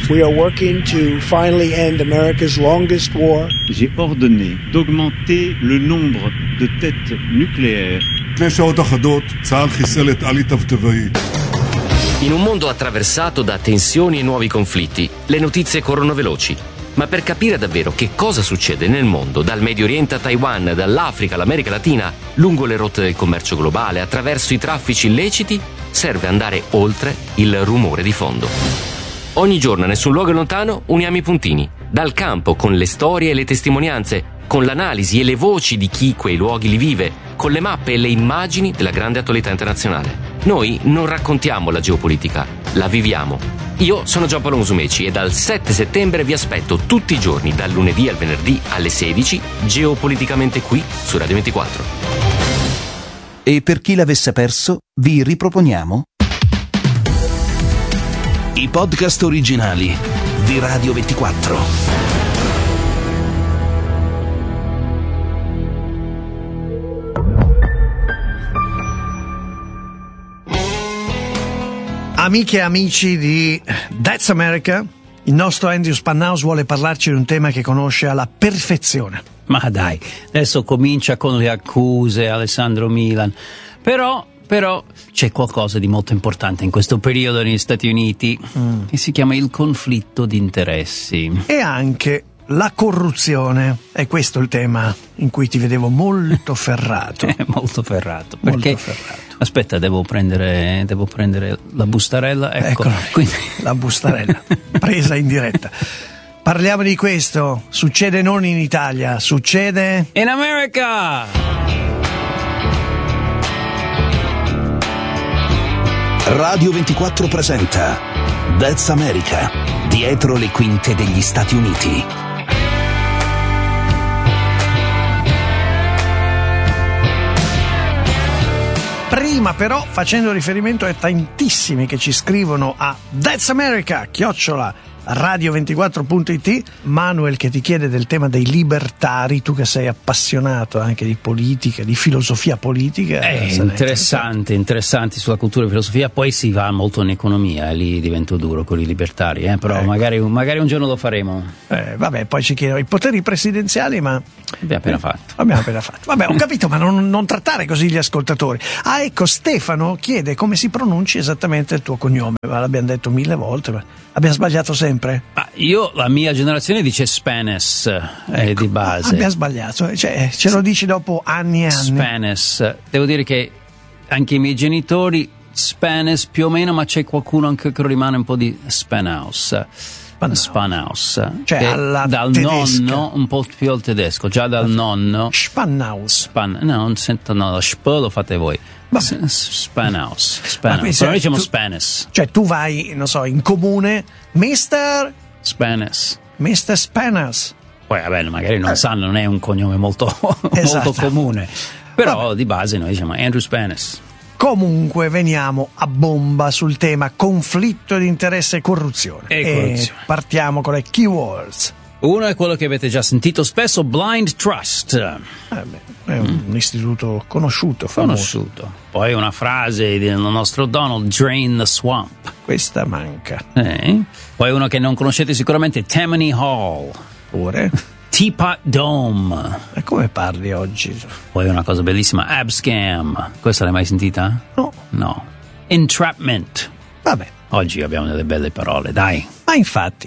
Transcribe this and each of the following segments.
We are working to finally end America's longest war. J'ai ordonné d'augmenter le nombre de têtes nucléaires. In un mondo attraversato da tensioni e nuovi conflitti, le notizie corrono veloci. Ma per capire davvero che cosa succede nel mondo, dal Medio Oriente a Taiwan, dall'Africa all'America Latina, lungo le rotte del commercio globale, attraverso i traffici illeciti, serve andare oltre il rumore di fondo. Ogni giorno, nessun luogo è lontano, uniamo i puntini. Dal campo, con le storie e le testimonianze, con l'analisi e le voci di chi quei luoghi li vive, con le mappe e le immagini della grande attualità internazionale. Noi non raccontiamo la geopolitica, la viviamo. Io sono Giampaolo Musumeci e dal 7 settembre vi aspetto tutti i giorni, dal lunedì al venerdì alle 16, geopoliticamente qui su Radio 24. E per chi l'avesse perso, vi riproponiamo i podcast originali di Radio 24. Amiche e amici di That's America, il nostro Andrew Spannaus vuole parlarci di un tema che conosce alla perfezione. Ma dai, adesso comincia con le accuse, Alessandro Milan. Però c'è qualcosa di molto importante in questo periodo negli Stati Uniti che si chiama il conflitto di interessi. E anche la corruzione. È questo il tema in cui ti vedevo molto ferrato. Molto ferrato. Perché, molto ferrato. Aspetta, devo prendere la bustarella. Ecco. Quindi... La bustarella, presa in diretta. Parliamo di questo. Succede non in Italia, succede in America! Radio 24 presenta That's America, dietro le quinte degli Stati Uniti. Prima però, facendo riferimento ai tantissimi che ci scrivono a That's America, @radio24.it, Manuel che ti chiede del tema dei libertari, tu che sei appassionato anche di politica, di filosofia politica. Interessanti sulla cultura e filosofia, poi si va molto in economia e lì divento duro con i libertari, però magari un giorno lo faremo. Vabbè, poi ci chiedono i poteri presidenziali, ma abbiamo appena fatto. Vabbè, ho capito, ma non trattare così gli ascoltatori. Ah, ecco, Stefano chiede come si pronunci esattamente il tuo cognome, ma l'abbiamo detto 1000 volte, ma abbiamo sbagliato sempre. La mia generazione dice Spanes, ecco, di base. Abbiamo sbagliato, cioè, ce lo dici dopo anni e anni. Spanes, devo dire che anche i miei genitori Spanes più o meno, ma c'è qualcuno anche che rimane un po' di Spanhaus, cioè dal tedesca. Nonno un po' più al tedesco, già dal nonno. Spanhaus. No, non sento, no, lo sp lo fate voi. Spanhaus. Però noi diciamo Spanes. Cioè tu vai, non so, in comune, Mr. Spanes. Poi vabbè, magari non sanno, non è un cognome molto, esatto, molto comune. Però di base noi diciamo Andrew Spanes. Comunque veniamo a bomba sul tema conflitto di interesse e corruzione. E partiamo con le keywords. Uno è quello che avete già sentito spesso, Blind Trust. È un istituto conosciuto, famoso. Poi una frase del nostro Donald, Drain the Swamp. Questa manca. Poi uno che non conoscete sicuramente, Tammany Hall. Pure. Teapot Dome. E come parli oggi? Poi una cosa bellissima, Abscam. Questa l'hai mai sentita? No. Entrapment. Vabbè. Oggi abbiamo delle belle parole, dai. Ma infatti.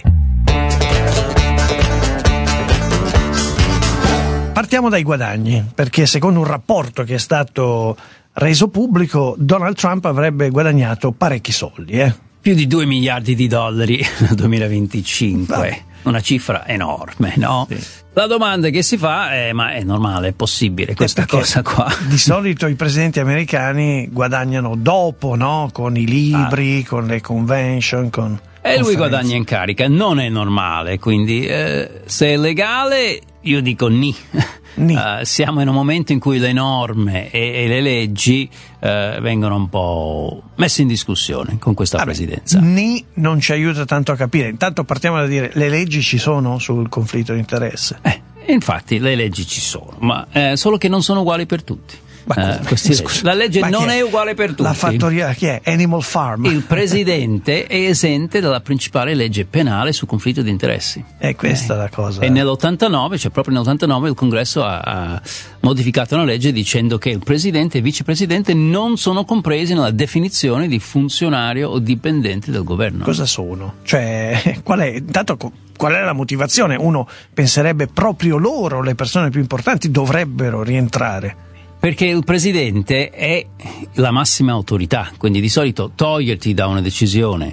Partiamo dai guadagni, perché secondo un rapporto che è stato reso pubblico, Donald Trump avrebbe guadagnato parecchi soldi, Più di $2 miliardi nel 2025. Vabbè. Una cifra enorme, no? Sì. La domanda che si fa è: ma è normale, è possibile questa cosa qua? Di solito i presidenti americani guadagnano dopo, no? Con i libri, con le convention, con... E lui guadagna in carica, non è normale, quindi se è legale io dico ni. Siamo in un momento in cui le norme e le leggi vengono un po' messe in discussione con questa presidenza. Ni non ci aiuta tanto a capire. Intanto partiamo da dire, le leggi ci sono sul conflitto di interesse? Infatti le leggi ci sono, ma solo che non sono uguali per tutti. La legge non è uguale per tutti. La fattoria chi è? Animal Farm. Il presidente è esente dalla principale legge penale su conflitto di interessi. È questa la cosa. E nell'89, cioè proprio nell'89, il Congresso ha modificato una legge dicendo che il presidente e il vicepresidente non sono compresi nella definizione di funzionario o dipendente del governo. Cosa sono? Cioè, qual è la motivazione? Uno penserebbe proprio loro, le persone più importanti, dovrebbero rientrare. Perché il presidente è la massima autorità, quindi di solito toglierti da una decisione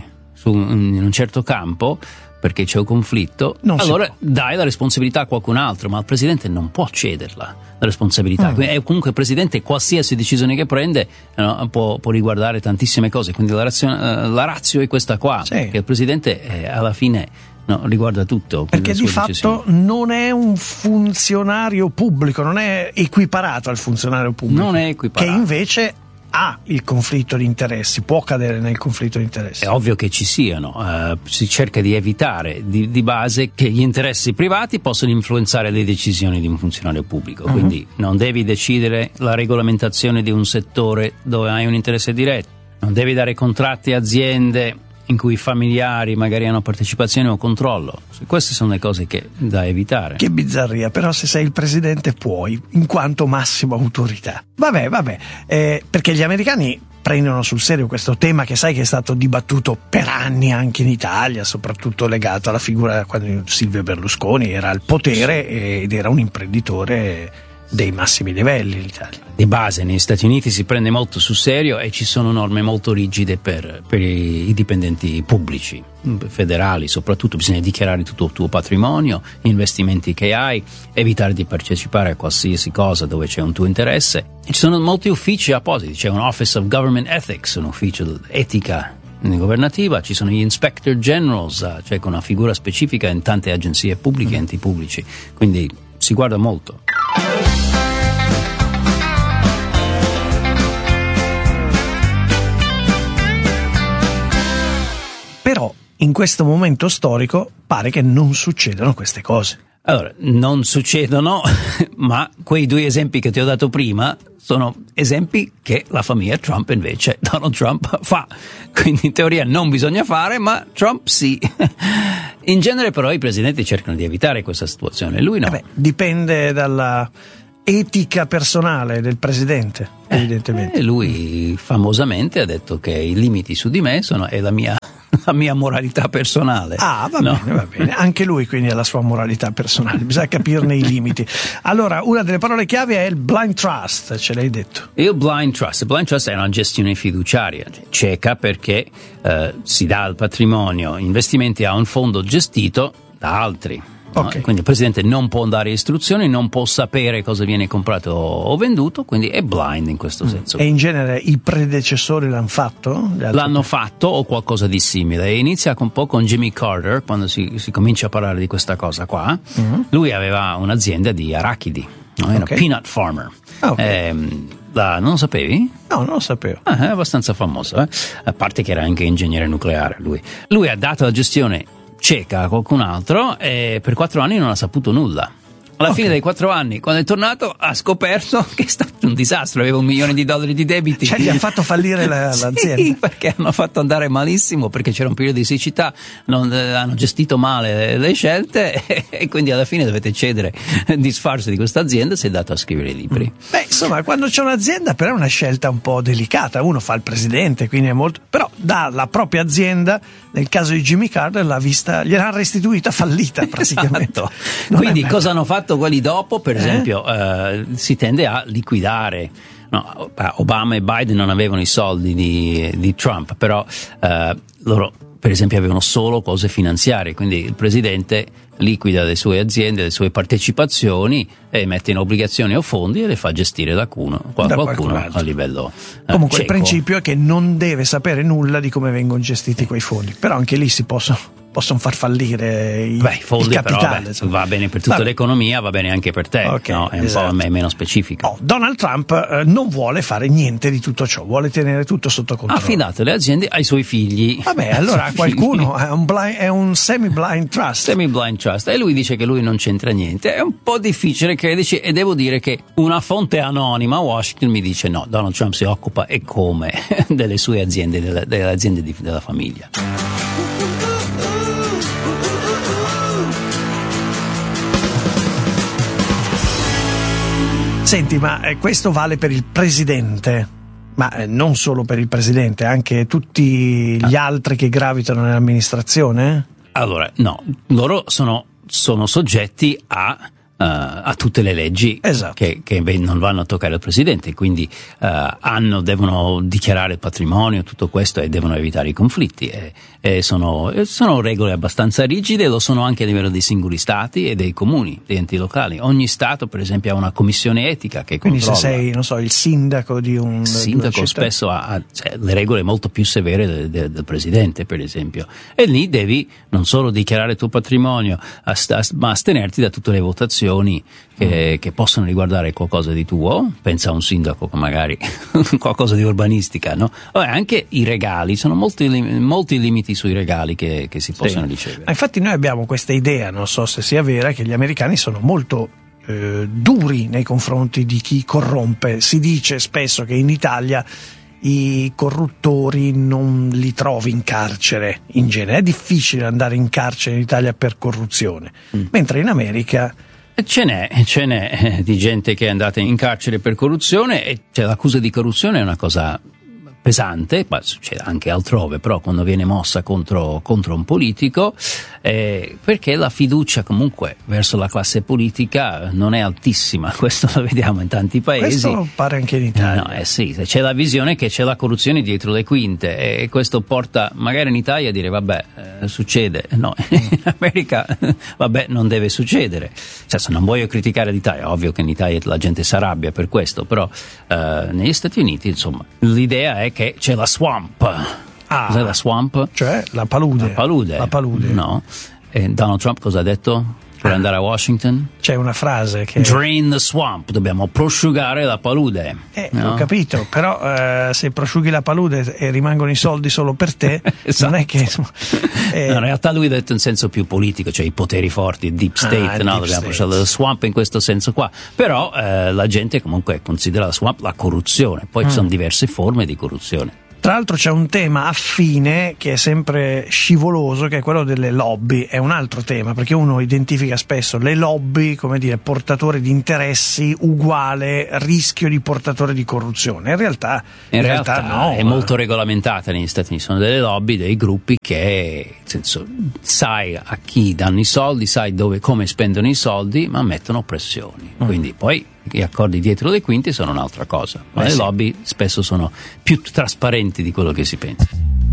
in un certo campo perché c'è un conflitto, allora dai la responsabilità a qualcun altro, ma il presidente non può cederla la responsabilità. Quindi, comunque il presidente qualsiasi decisione che prende può riguardare tantissime cose, quindi la ratio è questa qua, che il presidente alla fine riguarda tutto. Perché di fatto non è un funzionario pubblico, non è equiparato al funzionario pubblico. Non è equiparato. Che invece ha il conflitto di interessi, può cadere nel conflitto di interessi. È ovvio che ci siano, si cerca di evitare di base che gli interessi privati possano influenzare le decisioni di un funzionario pubblico, quindi non devi decidere la regolamentazione di un settore dove hai un interesse diretto, non devi dare contratti a aziende in cui i familiari magari hanno partecipazione o controllo. Queste sono le cose che da evitare. Che bizzarria, però se sei il presidente puoi, in quanto massima autorità. Vabbè, perché gli americani prendono sul serio questo tema che sai che è stato dibattuto per anni anche in Italia, soprattutto legato alla figura quando Silvio Berlusconi era al potere ed era un imprenditore dei massimi livelli in Italia. Di base negli Stati Uniti si prende molto sul serio e ci sono norme molto rigide per i dipendenti pubblici, federali soprattutto. Bisogna dichiarare tutto il tuo patrimonio, gli investimenti che hai, evitare di partecipare a qualsiasi cosa dove c'è un tuo interesse. E ci sono molti uffici appositi, c'è un Office of Government Ethics, un ufficio etica governativa, ci sono gli Inspector Generals, cioè con una figura specifica in tante agenzie pubbliche e enti pubblici, quindi si guarda molto. Però in questo momento storico pare che non succedano queste cose. Allora, non succedono, ma quei due esempi che ti ho dato prima sono esempi che la famiglia Trump invece, Donald Trump, fa. Quindi in teoria non bisogna fare, ma Trump sì. In genere però i presidenti cercano di evitare questa situazione, lui no. Dipende dalla etica personale del presidente, evidentemente. Lui famosamente ha detto che i limiti su di me è la mia moralità personale. Va bene. Anche lui quindi ha la sua moralità personale, bisogna capirne i limiti. Allora, una delle parole chiave è il blind trust, ce l'hai detto. Il blind trust è una gestione fiduciaria, cieca, perché si dà il patrimonio, investimenti a un fondo gestito da altri. Okay. Quindi il presidente non può dare istruzioni, non può sapere cosa viene comprato o venduto, quindi è blind in questo senso. E in genere i predecessori l'hanno fatto? L'hanno fatto o qualcosa di simile. E inizia un po' con Jimmy Carter, quando si comincia a parlare di questa cosa qua. Lui aveva un'azienda di arachidi, era un peanut farmer. Non lo sapevi? No, non lo sapevo. È abbastanza famoso, a parte che era anche ingegnere nucleare lui. Lui ha dato la gestione cieca a qualcun altro e per 4 anni non ha saputo nulla. Alla fine dei 4 anni, quando è tornato, ha scoperto che è stato un disastro, aveva $1 milione di debiti. Cioè gli ha fatto fallire l'azienda. Sì, perché hanno fatto andare malissimo, perché c'era un periodo di siccità, hanno gestito male le scelte e quindi alla fine dovete cedere, disfarsi di questa azienda, si è dato a scrivere i libri. Insomma, quando c'è un'azienda però è una scelta un po' delicata, uno fa il presidente, quindi è molto, però dalla propria azienda, nel caso di Jimmy Carter gliel'ha restituita fallita praticamente. Esatto. Quindi cosa hanno fatto quelli dopo? Per esempio si tende a liquidare. No, Obama e Biden non avevano i soldi di Trump, però loro per esempio avevano solo cose finanziarie, quindi il presidente liquida le sue aziende, le sue partecipazioni e mette in obbligazioni o fondi e le fa gestire da qualcuno a livello comunque cieco. Il principio è che non deve sapere nulla di come vengono gestiti quei fondi, però anche lì si possono possono far fallire il fondi, capitale. Però, va bene per tutta l'economia, va bene anche per te, okay, no? È un esatto. po' meno specifico. Donald Trump non vuole fare niente di tutto ciò, vuole tenere tutto sotto controllo. Ha affidato le aziende ai suoi figli. Vabbè, allora qualcuno è un semi-blind trust. Semi-blind trust. E lui dice che lui non c'entra niente. È un po' difficile crederci, e devo dire che una fonte anonima a Washington mi dice no, Donald Trump si occupa e come delle sue aziende, delle aziende della famiglia. Senti, ma questo vale per il presidente, ma non solo per il presidente, anche tutti gli altri che gravitano nell'amministrazione? Allora, no, loro sono soggetti a tutte le leggi, esatto, che non vanno a toccare il presidente, quindi devono dichiarare il patrimonio, tutto questo, e devono evitare i conflitti. Sono regole abbastanza rigide, lo sono anche a livello dei singoli stati e dei comuni, degli enti locali. Ogni stato, per esempio, ha una commissione etica che quindi controlla. Se sei, non so, il sindaco di un il sindaco spesso ha le regole molto più severe del presidente, per esempio, e lì devi non solo dichiarare il tuo patrimonio, ma astenerti da tutte le votazioni che possono riguardare qualcosa di tuo. Pensa a un sindaco che magari qualcosa di urbanistica, no? Anche i regali, sono molti limiti sui regali che si possono ricevere. Infatti noi abbiamo questa idea, non so se sia vera, che gli americani sono molto duri nei confronti di chi corrompe. Si dice spesso che in Italia i corruttori non li trovi in carcere, in genere è difficile andare in carcere in Italia per corruzione, mentre in America ce n'è di gente che è andata in carcere per corruzione, e l'accusa di corruzione è una cosa pesante, ma succede anche altrove, però quando viene mossa contro un politico, perché la fiducia comunque verso la classe politica non è altissima. Questo lo vediamo in tanti paesi. Questo pare anche in Italia. No, sì, c'è la visione che c'è la corruzione dietro le quinte, e questo porta magari in Italia a dire vabbè, succede, no, in America vabbè, non deve succedere. Non voglio criticare l'Italia, ovvio che in Italia la gente si arrabbia per questo, però negli Stati Uniti, insomma, l'idea è che c'è la swamp. Cos'è la swamp? Cioè la palude. La palude. No. E Donald Trump cosa ha detto per andare a Washington? C'è una frase che Drain the swamp, dobbiamo prosciugare la palude. No? Ho capito, però se prosciughi la palude e rimangono i soldi solo per te, esatto. Non è che no, in realtà lui ha detto in senso più politico, cioè i poteri forti, il deep state, dobbiamo prosciugare la swamp in questo senso qua. Però la gente comunque considera la swamp la corruzione, poi ci sono diverse forme di corruzione. Tra l'altro c'è un tema affine che è sempre scivoloso, che è quello delle lobby. È un altro tema, perché uno identifica spesso le lobby, come dire, portatore di interessi uguale rischio di portatore di corruzione. In realtà no. È molto regolamentata negli Stati Uniti. Sono delle lobby, dei gruppi che, nel senso, sai a chi danno i soldi, sai come spendono i soldi, ma mettono pressioni. Quindi poi gli accordi dietro le quinte sono un'altra cosa, ma le lobby spesso sono più trasparenti di quello che si pensa.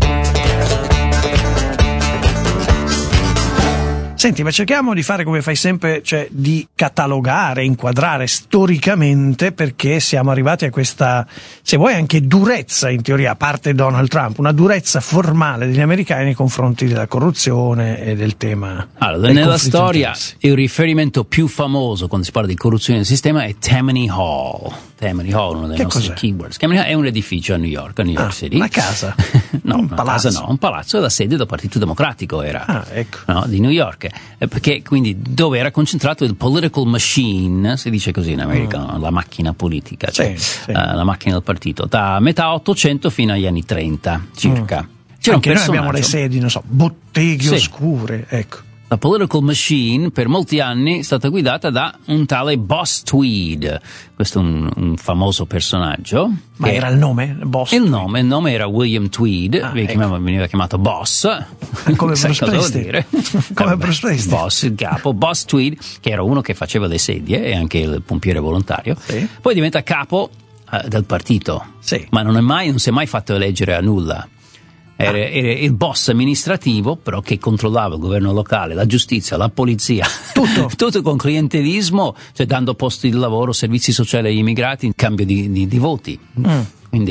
Senti, ma cerchiamo di fare come fai sempre, cioè di catalogare, inquadrare storicamente perché siamo arrivati a questa, se vuoi anche durezza in teoria, a parte Donald Trump, una durezza formale degli americani nei confronti della corruzione e del tema. Allora, nella storia il riferimento più famoso quando si parla di corruzione del sistema è Tammany Hall. Tammany Hall, uno dei nostri keywords. Tammany Hall è un edificio a New York City. Una casa? No, un palazzo. Casa no, un palazzo, è la sede del Partito Democratico di New York. Perché quindi dove era concentrato il political machine, si dice così in America, la macchina politica, la macchina del partito, da metà 800 fino agli anni 30 circa. C'era anche noi abbiamo le sedi, non so, botteghe oscure, ecco. La political machine per molti anni è stata guidata da un tale Boss Tweed. Questo è un famoso personaggio. Ma era il nome? Boss? Il nome era William Tweed, veniva chiamato Boss. Come Bruce Springsteen. Come Bruce Springsteen. Boss, il capo. Boss Tweed, che era uno che faceva le sedie e anche il pompiere volontario. Poi diventa capo del partito. Ma non si è mai fatto eleggere a nulla. Era il boss amministrativo, però, che controllava il governo locale, la giustizia, la polizia, tutto con clientelismo, dando posti di lavoro, servizi sociali agli immigrati in cambio di voti. Quindi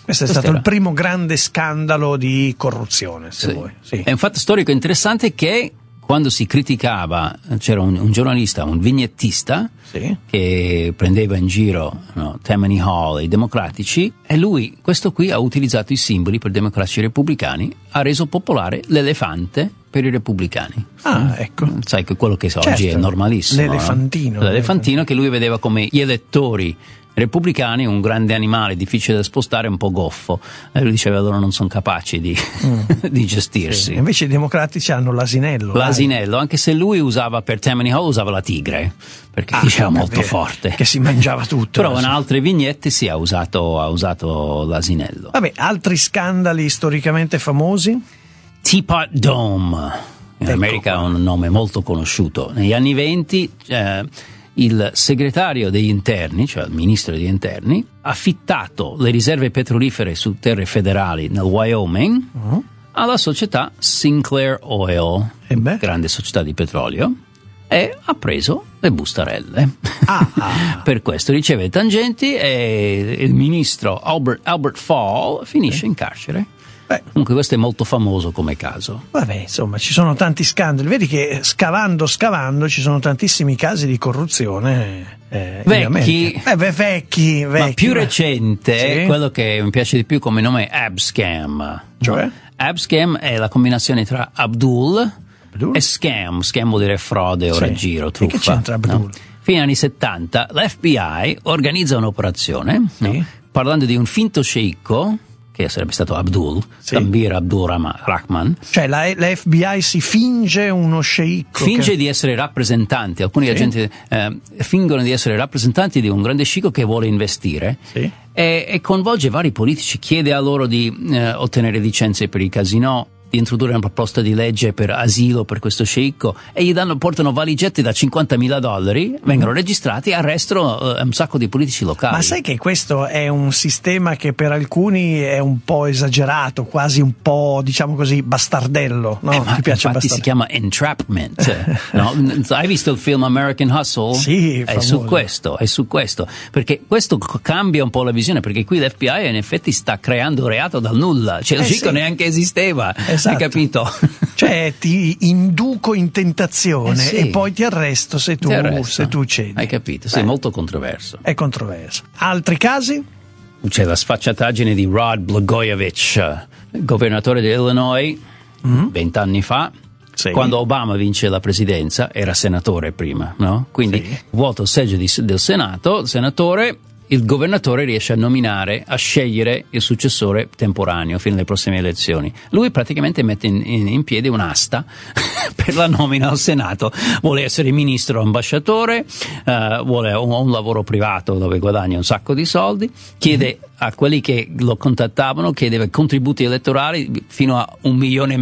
Questo è stato il primo grande scandalo di corruzione, se vuoi. Sì. È un fatto storico interessante che quando si criticava, c'era un giornalista, un vignettista, che prendeva in giro Tammany Hall e i democratici, e lui, questo qui, ha utilizzato i simboli per democratici e repubblicani, ha reso popolare l'elefante per i repubblicani. Ecco. Sai che quello che oggi è normalissimo. L'elefantino. L'elefantino che lui vedeva come gli elettori repubblicani, un grande animale difficile da spostare, un po' goffo, e lui diceva loro non sono capaci di gestirsi. Sì. Invece i democratici hanno l'asinello. L'asinello, anche se lui usava per Tammany Hall usava la tigre, perché diceva molto forte, che si mangiava tutto. Però in altre vignette ha usato l'asinello. Vabbè, altri scandali storicamente famosi? Teapot Dome in America ha un nome molto conosciuto. Negli anni 20 il segretario degli interni, cioè il ministro degli interni, ha affittato le riserve petrolifere su terre federali nel Wyoming alla società Sinclair Oil, grande società di petrolio, e ha preso le bustarelle. Per questo riceve tangenti e il ministro Albert Fall finisce in carcere. Comunque questo è molto famoso come caso. Vabbè, insomma, ci sono tanti scandali. Vedi che scavando ci sono tantissimi casi di corruzione vecchi, vecchi. Ma più recente, quello che mi piace di più come nome è Abscam. Cioè? Abscam è la combinazione tra Abdul e scam. Scam vuol dire frode o raggiro, truffa. E che c'entra Abdul? Fino agli anni 70 l'FBI organizza un'operazione parlando di un finto sceicco che sarebbe stato Abdul, Tambir Abdul Rahman. Cioè la FBI si finge uno sceicco. Finge di essere rappresentante, alcuni agenti fingono di essere rappresentanti di un grande sceicco che vuole investire e coinvolge vari politici, chiede a loro di ottenere licenze per i casinò, di introdurre una proposta di legge per asilo per questo sceicco e gli portano valigette da $50,000, vengono registrati e arrestano un sacco di politici locali. Ma sai che questo è un sistema che per alcuni è un po' esagerato, quasi un po', diciamo così, bastardello, no? Ma ti piace infatti si chiama entrapment. No? Hai visto il film American Hustle? Sì, è su questo, perché questo cambia un po' la visione, perché qui l'FBI in effetti sta creando reato dal nulla, cioè il sceicco neanche esisteva. Hai capito? Cioè ti induco in tentazione e poi ti arresto se tu cedi. Hai capito? Sì, molto controverso. È controverso. Altri casi? C'è la sfacciataggine di Rod Blagojevich, governatore dell'Illinois, 20 anni fa. Quando Obama vince la presidenza, era senatore prima, no? Quindi vuota il seggio del Senato, il senatore. Il governatore riesce a scegliere il successore temporaneo fino alle prossime elezioni. Lui praticamente mette in piedi un'asta per la nomina al Senato. Vuole essere ministro o ambasciatore, vuole un lavoro privato dove guadagna un sacco di soldi, chiede a quelli che lo contattavano, chiedeva contributi elettorali fino a $1,5 milioni.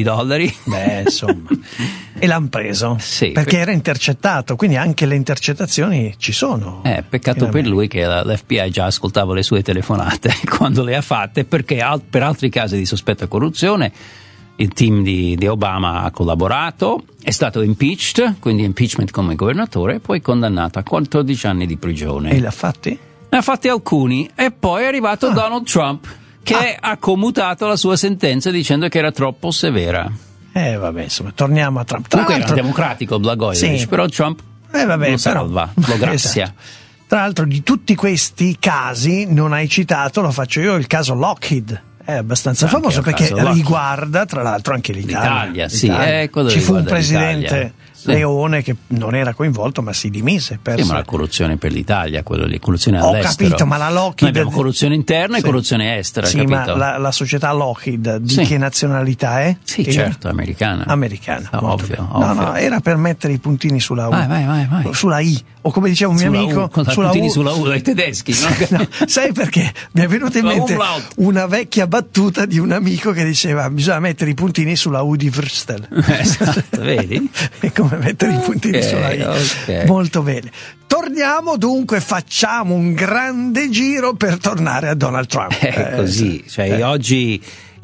Beh, insomma. E l'hanno preso perché era intercettato, quindi anche le intercettazioni ci sono. Peccato per lui che l'FBI già ascoltava le sue telefonate quando le ha fatte, perché per altri casi di sospetta corruzione il team di Obama ha collaborato, è stato impeached, quindi impeachment come governatore, poi condannato a 14 anni di prigione. E l'ha fatti? Ne ha fatti alcuni e poi è arrivato Donald Trump che ha commutato la sua sentenza dicendo che era troppo severa. Vabbè, insomma, torniamo a Trump. Comunque era democratico Blagojevich, però Trump lo salva, lo grazia. Esatto. Tra l'altro di tutti questi casi non hai citato, lo faccio io, il caso Lockheed. È abbastanza famoso perché riguarda tra l'altro anche l'Italia. Sì, ci fu un presidente Leone che non era coinvolto ma si dimise. Sì, ma la corruzione per l'Italia, quello lì, corruzione all'estero. Ho capito, ma la Lockheed... Noi abbiamo corruzione interna e corruzione estera, sì, capito? Ma la società Lockheed di che nazionalità è? Sì, certo, americana. Americana, ovvio. No, era per mettere i puntini sulla U. Vai. Sulla I, o come diceva un mio amico... Sulla puntini sulla U dai tedeschi, no? No, sai perché? Mi è venuta in mente una vecchia battuta di un amico che diceva bisogna mettere i puntini sulla U di Würstel. Esatto, vedi? È come mettere i puntini sulla I. Molto bene. Torniamo dunque, facciamo un grande giro per tornare a Donald Trump. Così, oggi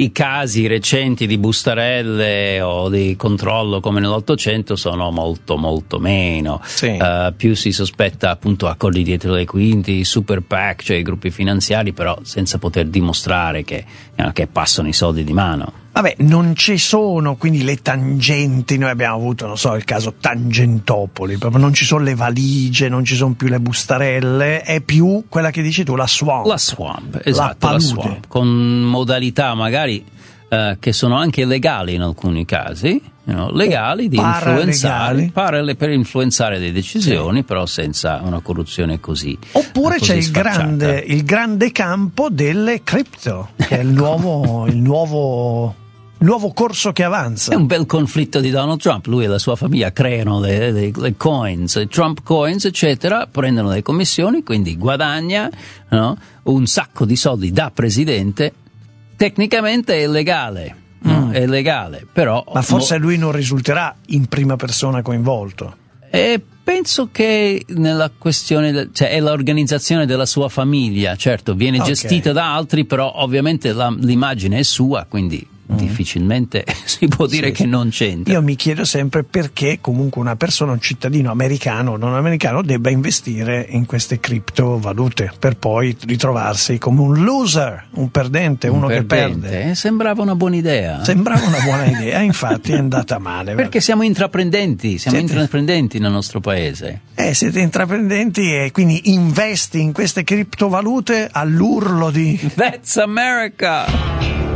i casi recenti di bustarelle o di controllo come nell'Ottocento sono molto molto meno. Sì. Più si sospetta appunto accordi dietro le quinte, super PAC, cioè i gruppi finanziari, però senza poter dimostrare che passano i soldi di mano. Vabbè, non ci sono quindi le tangenti, noi abbiamo avuto, non so, il caso Tangentopoli, proprio non ci sono le valigie, non ci sono più le bustarelle, è più quella che dici tu, la swamp. La swamp, esatto, la la swamp, con modalità magari che sono anche legali in alcuni casi, legali di influenzare, per influenzare le decisioni, sì, però senza una corruzione così. Oppure così c'è sfacciata. il grande campo delle cripto, che è il nuovo corso che avanza. È un bel conflitto di Donald Trump. Lui e la sua famiglia creano le coins, Trump coins, eccetera, prendono le commissioni, quindi guadagna un sacco di soldi da presidente. Tecnicamente è legale, è legale, però... Ma forse lui non risulterà in prima persona coinvolto. Penso che nella questione, cioè è l'organizzazione della sua famiglia, certo, viene gestita da altri, però ovviamente l'immagine è sua, quindi difficilmente si può dire che non c'entra. Io mi chiedo sempre perché comunque una persona, un cittadino americano o non americano, debba investire in queste criptovalute per poi ritrovarsi come un loser, un perdente, uno che perde. Sembrava una buona idea. Sembrava una buona idea, infatti è andata male. Perché siamo intraprendenti nel nostro paese. Siete intraprendenti e quindi investi in queste criptovalute all'urlo di That's America!